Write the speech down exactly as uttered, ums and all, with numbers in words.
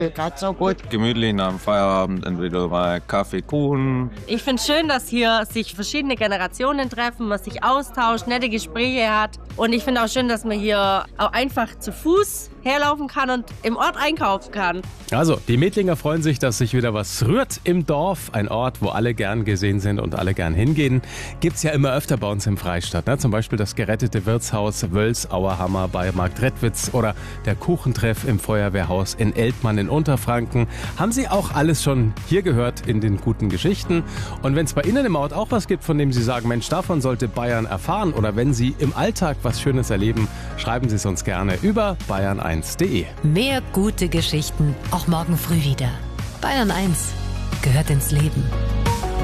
Gerade so gut. Gemütlich nach dem Feierabend entweder mal Kaffee, Kuchen. Ich finde es schön, dass hier sich verschiedene Generationen treffen, man sich austauscht, nette Gespräche hat. Und ich finde auch schön, dass man hier auch einfach zu Fuß herlaufen kann und im Ort einkaufen kann. Also, die Medlinger freuen sich, dass sich wieder was rührt im Dorf. Ein Ort, wo alle gern gesehen sind und alle gern hingehen. Gibt's ja immer öfter bei uns im Freistaat. Ne? Zum Beispiel das gerettete Wirtshaus Wölsauerhammer bei Marktredwitz oder der Kuchentreff im Feuerwehrhaus in Eltmann in Unterfranken. Haben Sie auch alles schon hier gehört in den guten Geschichten? Und wenn es bei Ihnen im Ort auch was gibt, von dem Sie sagen, Mensch, davon sollte Bayern erfahren, oder wenn Sie im Alltag was Schönes erleben, schreiben Sie es uns gerne über bayern eins punkt de. Mehr gute Geschichten, auch morgen früh wieder. Bayern eins gehört ins Leben.